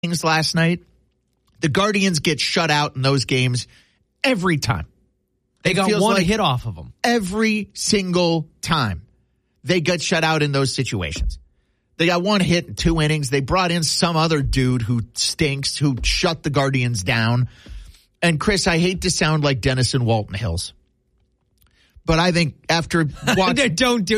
last night. The Guardians get shut out in those games every time. They got one hit off of them. Every single time they got shut out in those situations. They got one hit in 2 innings. They brought in some other dude who stinks, who shut the Guardians down. And Chris, I hate to sound like Dennis and Walton Hills, but I think after watching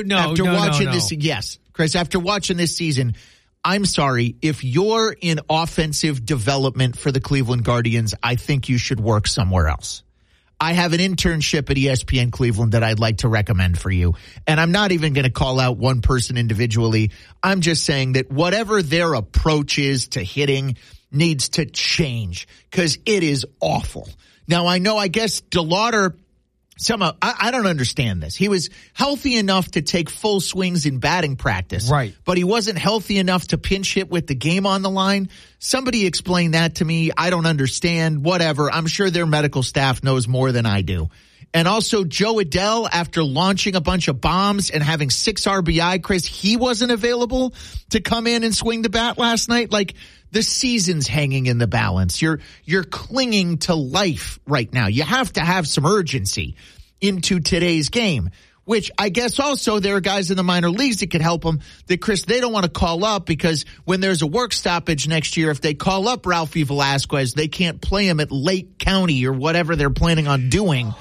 this, yes, Chris, after watching this season, I'm sorry, if you're in offensive development for the Cleveland Guardians, I think you should work somewhere else. I have an internship at ESPN Cleveland that I'd like to recommend for you. And I'm not even going to call out one person individually. I'm just saying that whatever their approach is to hitting needs to change because it is awful. Now, I guess DeLauder, somehow, I don't understand this. He was healthy enough to take full swings in batting practice. Right. But he wasn't healthy enough to pinch hit with the game on the line. Somebody explain that to me. I don't understand. Whatever. I'm sure their medical staff knows more than I do. And also Joe Adell, after launching a bunch of bombs and having 6 RBI, Chris, he wasn't available to come in and swing the bat last night. Like, the season's hanging in the balance. You're clinging to life right now. You have to have some urgency into today's game, which I guess also there are guys in the minor leagues that could help them that, Chris, they don't want to call up because when there's a work stoppage next year, if they call up Ralphie Velasquez, they can't play him at Lake County or whatever they're planning on doing.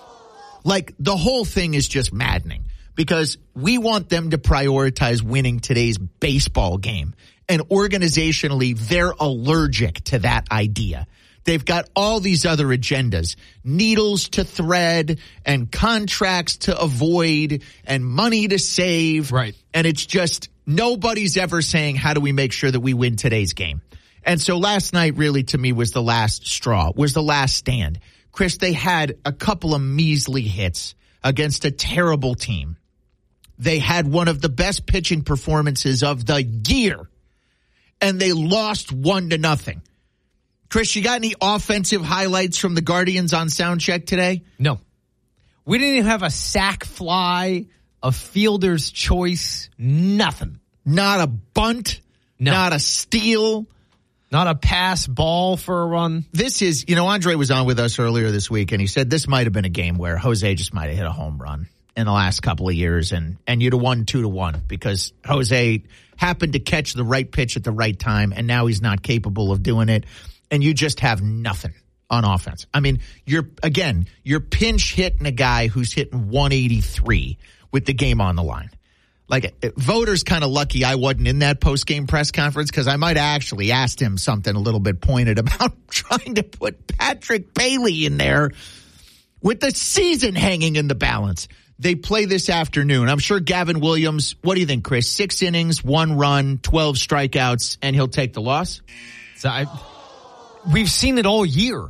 Like, the whole thing is just maddening because we want them to prioritize winning today's baseball game. And organizationally, they're allergic to that idea. They've got all these other agendas, needles to thread and contracts to avoid and money to save. Right. And it's just nobody's ever saying, how do we make sure that we win today's game? And so last night really to me was the last straw, was the last stand. Chris, they had a couple of measly hits against a terrible team. They had one of the best pitching performances of the year. And they lost 1-0. Chris, you got any offensive highlights from the Guardians on Soundcheck today? No. We didn't even have a sac fly, a fielder's choice, nothing. Not a bunt, no. Not a steal. Not a pass ball for a run. This is, Andre was on with us earlier this week, and he said this might have been a game where Jose just might have hit a home run in the last couple of years, and you'd have won 2-1 because Jose happened to catch the right pitch at the right time, and now he's not capable of doing it, and you just have nothing on offense. I mean, you're pinch hitting a guy who's hitting 183 with the game on the line. Like, Voters kind of lucky I wasn't in that post-game press conference because I might have actually asked him something a little bit pointed about trying to put Patrick Bailey in there with the season hanging in the balance. They play this afternoon. I'm sure Gavin Williams, what do you think, Chris? 6 innings, 1 run, 12 strikeouts, and he'll take the loss? So we've seen it all year.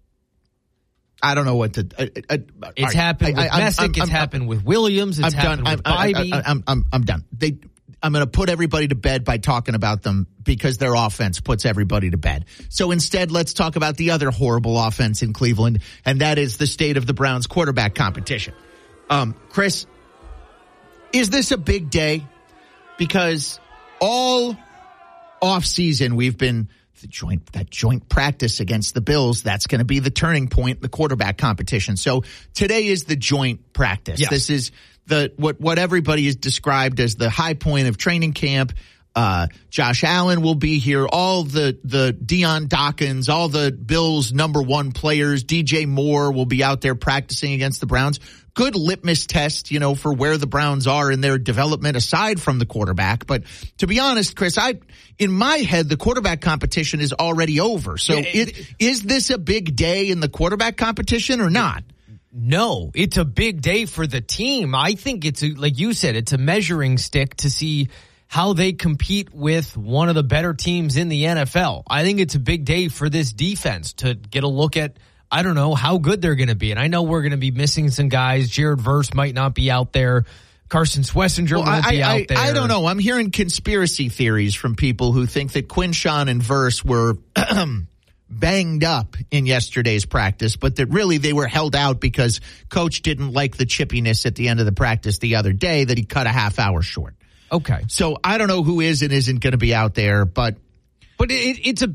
I don't know what to. It's happened with Messick. It's happened with Williams. It's happened with Bybee. I'm done. I'm going to put everybody to bed by talking about them because their offense puts everybody to bed. So instead, let's talk about the other horrible offense in Cleveland, and that is the state of the Browns quarterback competition. Chris, is this a big day? Because all offseason we've been that joint practice against the Bills. That's going to be the turning point, the quarterback competition. So today is the joint practice. Yes. This is what everybody has described as the high point of training camp. Josh Allen will be here. All the Deion Dawkins, all the Bills' number 1 players. DJ Moore will be out there practicing against the Browns. Good litmus test, for where the Browns are in their development aside from the quarterback. But to be honest, Chris, in my head, the quarterback competition is already over. So is this a big day in the quarterback competition or not? No, it's a big day for the team. I think like you said, it's a measuring stick to see how they compete with one of the better teams in the NFL. I think it's a big day for this defense to get a look at, I don't know, how good they're going to be. And I know we're going to be missing some guys. Jared Verse might not be out there. Carson Schlesinger won't be out there. I don't know. I'm hearing conspiracy theories from people who think that Quinshawn and Verse were banged up in yesterday's practice, but that really they were held out because Coach didn't like the chippiness at the end of the practice the other day that he cut a half hour short. Okay. So I don't know who is and isn't going to be out there, but But it's a